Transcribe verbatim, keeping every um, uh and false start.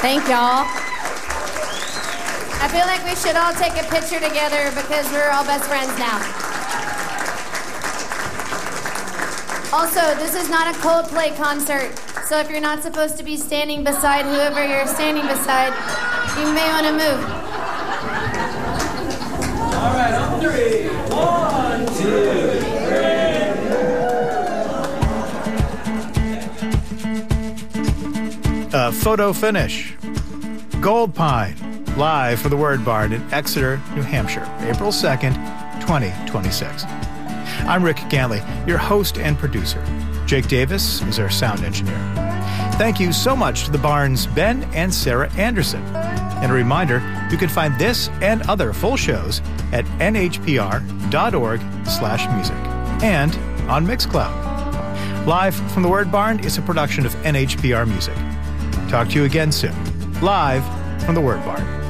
Thank y'all. I feel like we should all take a picture together because we're all best friends now. Also, this is not a Coldplay concert, so if you're not supposed to be standing beside whoever you're standing beside, you may want to move. All right, on three. One, two, three. A photo finish. Gold Pine, live from the Word Barn in Exeter, New Hampshire, April second, twenty twenty-six. I'm Rick Ganley, your host and producer. Jake Davis is our sound engineer. Thank you so much to the Barn's Ben and Sarah Anderson. And a reminder, you can find this and other full shows at n h p r dot org slash music and on Mixcloud. Live from the Word Barn is a production of N H P R Music. Talk to you again soon. Live from the Word Barn.